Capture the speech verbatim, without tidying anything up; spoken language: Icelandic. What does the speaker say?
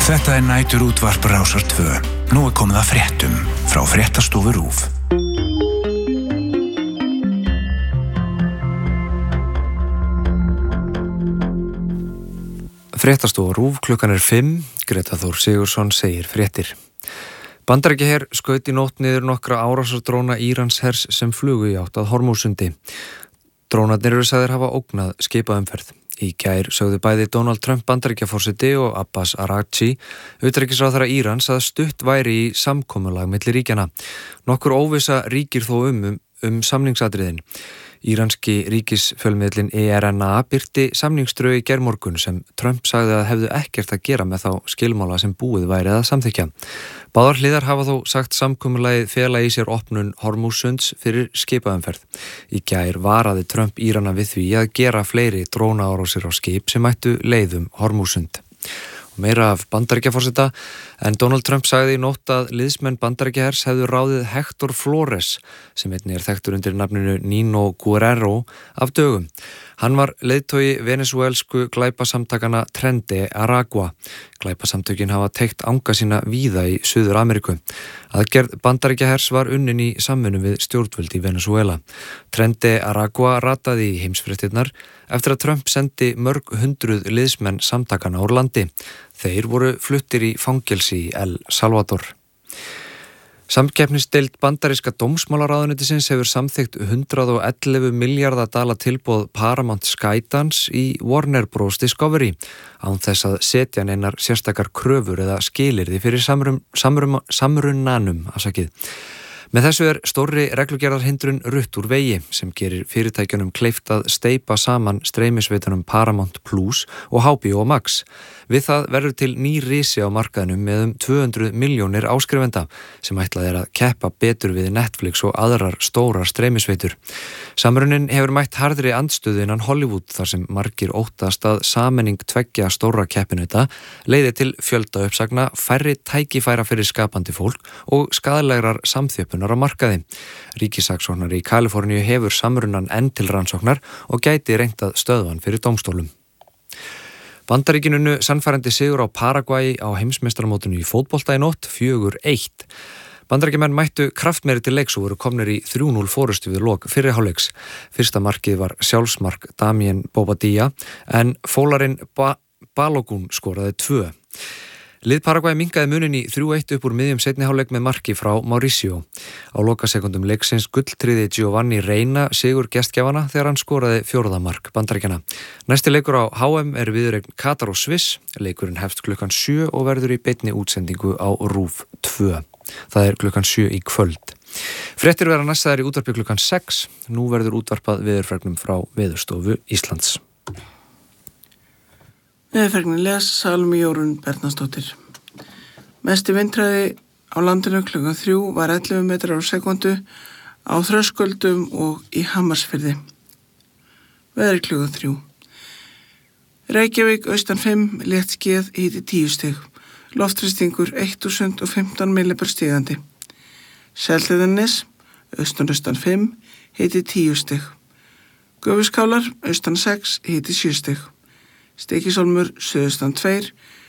Þetta er nætur útvarp Rásar tvö. Nú er komið að fréttum frá Fréttastofu RÚV. Fréttastofu RÚV, klukkan er fimm. Greta Þór Sigurðsson segir fréttir. Bandaríkjaher skaut í nótt niður nokkra árásardróna Íranshers sem flugu í átt að Hormúsundi. Drónarnir eru sagðir hafa ógnað skipaumferð. Í gær sögðu bæði Donald Trump Bandaríkjaforseti og Abbas Araghchi, utanríkisráðherra Írans, að stutt væri í samkomulag milli ríkjanna. Nokkur óvissa ríkir þó um, um, um samningsatriðin. Íranski ríkisfjölmiðlinn E R N A birti samningsdrög í gærmorgun sem Trump sagði að hefðu ekkert að gera með þá skilmála sem búið væri að samþykkja. Báðar hliðar hafa þó sagt samkomulagið fela í sér opnun Hormúsunds fyrir skipaumferð. Í gær varaði Trump Írana við því að gera fleiri drónaárásir á skip sem ættu leiðum Hormúsund. Og meira af Bandaríkjaforseta, en Donald Trump sagði í nótt að liðsmenn Bandaríkjahers hefðu ráðið Hector Flores, sem einnig er þekktur undir nafninu Nino Guerrero, af dögum. Hann var leiðtogi venesúelsku glæpasamtakana Trente Aragua. Glæpasamtökin hafa teygt anga sína víða í Suður-Ameríku. Aðgerð Bandaríkjahers var unnin í samvinnu við stjórnvöld í Venesúela. Trente Aragua rataði í heimsfréttirnar eftir að Trump sendi mörg hundruð liðsmenn samtakana úr landi. Þeir voru fluttir í fangelsi í El Salvador. Samkeppnisdeild bandaríska dómsmálaráðuneytisins hefur samþykkt hundrað og ellefu milljarða dala tilboð Paramount Skydance í Warner Bros. Discovery án þess að setja neinar sérstakar kröfur eða skilyrði fyrir samrum, samrum, samrunanum. Afsakið. Með þessu er stórri reglugerðarhindrun rutt úr vegi sem gerir fyrirtækjunum kleift að steypa saman streymisveitunum Paramount Plus og H B O Max. Við það verður til ný risi á markaðnum með um tvö hundruð milljónir áskrifenda sem ætlað er að keppa betur við Netflix og aðrar stórar streymisveitur. Samrunin hefur mætt harðri andstöðu innan Hollywood þar sem margir óttast að sameining tveggja stóra keppinauta leiði til fjölda uppsagna, færri tækifæra fyrir skapandi fólk og skaðlegrar samþjöppunar á markaði. Ríkissaksóknari í Kaliforníu hefur samrunan enn til rannsóknar og gæti reynt að stöðvan fyrir dómstólum. Bandaríkinu sannfærandi sigur á Paragvæ á heimsmeistaramótinu í fótbolta í nótt fjögur eitt. Bandaríkjamenn mættu kraftmeiri til leiks og voru komnir í þrjú núll fórustu við lok fyrri hálfleiks. Fyrsta markið var sjálfsmark Damien Bobadilla en fólarinn ba- Balogun skoraði tvö. Lið Paragvæ minnkaði munin í þrjú eitt upp úr miðjum seinni hálfleik með marki frá Mauricio. Á lokasekundum leiksins gulltryði Giovanni Reina sigur gestgjafana þegar hann skoraði fjórða mark Bandaríkjanna. Næsti leikur á H M er viðureign Katar og Sviss. Leikurinn hefst klukkan sjö og verður í beinni útsendingu á RÚV tvö. Það er klukkan sjö í kvöld. Fréttir verða næstaðar í útvarpi klukkan sex. Nú verður útvarpað veðurfregnum frá Veðurstofu Íslands. Veðurfregnin les Salmi Jórunn Bernharðsdóttir. Mesti vindhraði á landinu klukkan þrjú var ellefu metrar á sekundu á Þröskuldum og í Hamarsfirði. Veðri klukkan þrjú. Reykjavík austan fimm, létt skýjað, hiti tíu stig. Loftþrýstingur þúsund og fimmtán millibur stigandi. Seltjarnarnes austan austan fimm, hiti tíu stig. Gufuskálar austan sex, hiti sjö stig. Stykkishólmur suðaustan tveir,